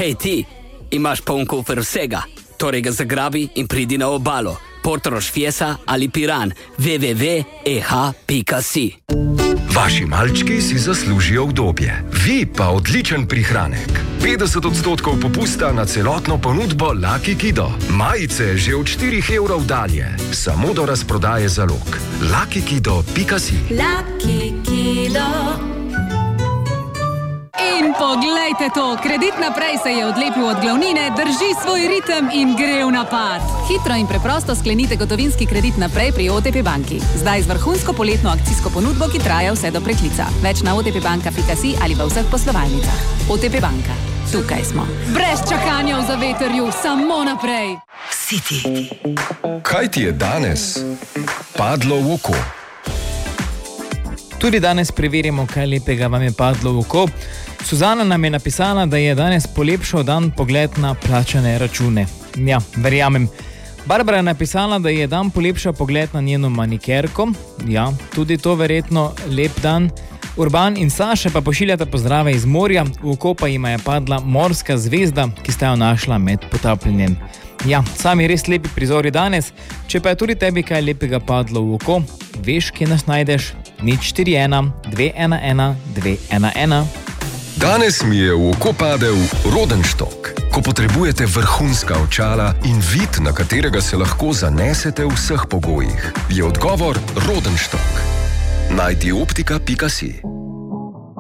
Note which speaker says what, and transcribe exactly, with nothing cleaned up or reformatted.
Speaker 1: Hej ti, imaš poln kufer vsega, torej ga zagrabi in pridi na obalo. Portorož Fiesa ali Piran, w w w pika e h pika si.
Speaker 2: Vaši malčki si zaslužijo udobje, vi pa odličen prihranek. petdeset odstotkov popusta na celotno ponudbo Lucky Kido. Majice že od štirih evrov dalje, samo do razprodaje zalog. lucky kido pika si.
Speaker 3: Lucky Kido.
Speaker 4: In poglejte to, Kredit naprej se je odlepil od glavnine, drži svoj ritem in gre v napad. Hitro in preprosto sklenite gotovinski kredit naprej pri O T P banki. Zdaj z vrhunsko poletno akcijsko ponudbo, ki traja vse do preklica. Več na o t p banka pika si ali v vseh poslovalnicah. O T P banka. Tukaj smo. Brez čakanja v zavetrju, samo naprej.
Speaker 3: City.
Speaker 2: Kaj ti je danes padlo v oko?
Speaker 5: Tudi danes preverimo, kaj lepega vam je padlo v oko. Suzana nam je napisala, da je danes polepšal dan pogled na plačane račune. Ja, verjamem. Barbara je napisala, da je dan polepšal pogled na njeno manikerko. Ja, tudi to verjetno lep dan. Urban in Saša pa pošiljata pozdrave iz morja, v oko pa jima je padla morska zvezda, ki sta jo našla med potapljenjem. Ja, sami res lepi prizori danes. Če pa je tudi tebi kaj lepega padlo v oko, veš, kje nas najdeš? nič štiri ena dve ena ena dve ena ena.
Speaker 2: Danes mi je v oko padel Rodenstock. Ko potrebujete vrhunska očala in vid, na katerega se lahko zanesete v vseh pogojih, je odgovor Rodenstock. najdi optika pika si.